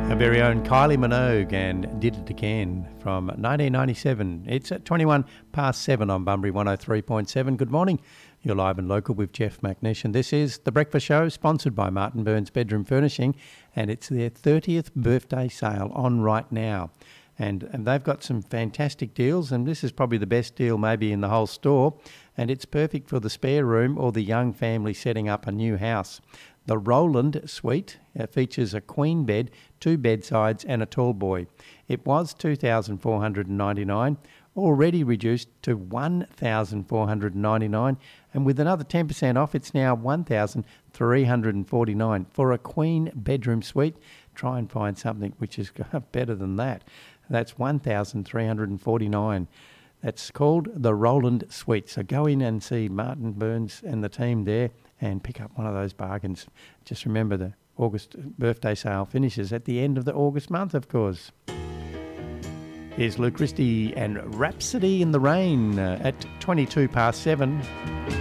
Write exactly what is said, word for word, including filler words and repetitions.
Our very own Kylie Minogue and Did It Again from nineteen ninety-seven. It's at twenty-one past seven on Bunbury one oh three point seven. Good morning. You're live and local with Jeff McNish, and this is The Breakfast Show, sponsored by Martin Burns Bedroom Furnishing, and it's their thirtieth birthday sale on right now. And, and they've got some fantastic deals, and this is probably the best deal maybe in the whole store, and it's perfect for the spare room or the young family setting up a new house. The Roland Suite uh, features a queen bed, two bedsides and a tall boy. It was two thousand four hundred ninety-nine dollars, already reduced to one thousand four hundred ninety-nine dollars, and with another ten percent off, it's now one thousand three hundred forty-nine dollars. For a queen bedroom suite, try and find something which is better than that. That's one thousand three hundred forty-nine dollars. That's called the Roland Suite. So go in and see Martin Burns and the team there and pick up one of those bargains. Just remember, the August birthday sale finishes at the end of the August month, of course. Here's Lou Christie and Rhapsody in the Rain uh, at twenty-two past seven.